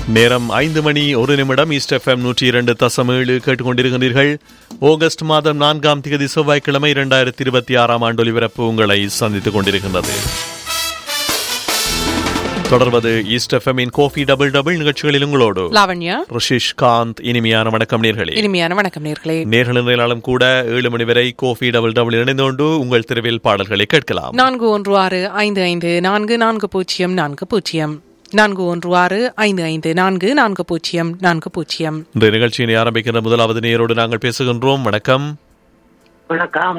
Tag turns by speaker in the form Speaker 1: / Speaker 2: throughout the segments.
Speaker 1: நேரம் 5:01 east FM 102.7 கேட்டுக்கொண்டிருக்கிறீர்கள். August மாதம் 4ஆம் தேதி செவ்வாய்க்கிழமை 2026 ஆண்டு ஒலிபரப்பு உங்களை சந்தித்துக் கொண்டிருக்கின்றது. தொடர்வது ஈஸ்ட் எஃப்எம்மின் கோஃபி டபுள் டபுள் நிகழ்ச்சிகளில் உங்களோடு
Speaker 2: லாவண்யா,
Speaker 1: ரிஷிஷ் காந்த். இனிமையான வணக்கம் நேர்களே.
Speaker 2: இனிமையான வணக்கம் நேர்களே.
Speaker 1: நேர்களும் கூட 7 மணி வரை கோஃபி டபுள் டபுள் இணைந்து கொண்டு உங்கள் தெருவில் பாடல்களை கேட்கலாம்.
Speaker 2: 4165544040 4165544040.
Speaker 1: இந்த நிகழ்ச்சியினை ஆரம்பிக்கின்ற முதலாவது நேரோடு நாங்கள் பேசுகின்றோம். வணக்கம்.
Speaker 3: வணக்கம்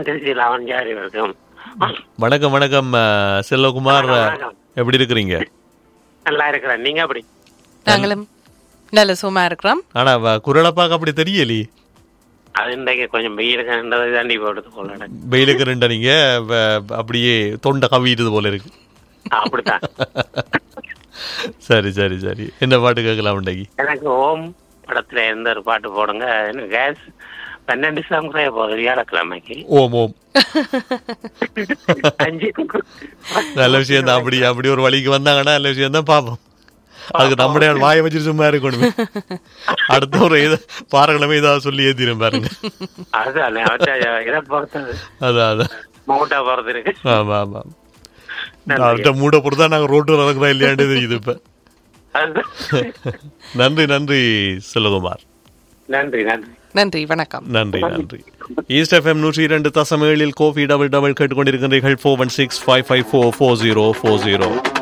Speaker 1: வணக்கம் வணக்கம் செல்வகுமார், எப்படி இருக்கிறீங்க?
Speaker 3: நல்லா இருக்கிறேன். நீங்க எப்படி?
Speaker 2: நாங்களும் நல்ல சும்மா இருக்கிறோம்.
Speaker 1: ஆனா குரலப்பாக்க அப்படி தெரியலி.
Speaker 3: அது இன்றைக்கு கொஞ்சம் வெயிலுக்கு தாண்டி போடுறது போல.
Speaker 1: வெயிலுக்கு ரெண்ட நீங்க அப்படியே தொண்டை கவிடுது போல இருக்கு.
Speaker 3: அப்படித்தான்.
Speaker 1: சரி சரி சரி, என்ன பாட்டு கேட்கலாம் இன்றைக்கு?
Speaker 3: எனக்கு ஓம் படத்துல எந்த ஒரு பாட்டு போடுங்க. எனக்கு கேஸ் 12 சமுறைய போகுது வியாழக்கிழமைக்கு.
Speaker 1: ஓம் ஓம் நல்ல விஷயம் தான். அப்படி ஒரு வழிக்கு வந்தாங்கன்னா நல்ல விஷயம் தான். பாப்போம், அதுக்கு நம்முடைய வாயை வச்சு சும்மா இருக்கணும். அடுத்த ஒரு பாரக்கிழமை ஏதாவது சொல்லி ஏத்திரும் பாருங்க.
Speaker 3: அதான் இதை பொறுத்தது.
Speaker 1: அதான்
Speaker 3: மூட்டை பொறுத்து இருக்கு.
Speaker 1: ஆமா ஆமா, மூட்டை பொறுத்தா நாங்க ரோட்டு நடக்கிறோம் இல்லையாண்டு தெரியுது இப்ப. நன்றி நன்றி செல்வகுமார்.
Speaker 3: நன்றி நன்றி
Speaker 2: நன்றி, வணக்கம்.
Speaker 1: நன்றி நன்றி. East FM 102.7 Kofi double double கேட்டுக்கொண்டிருக்கிறீர்கள். 4165544040.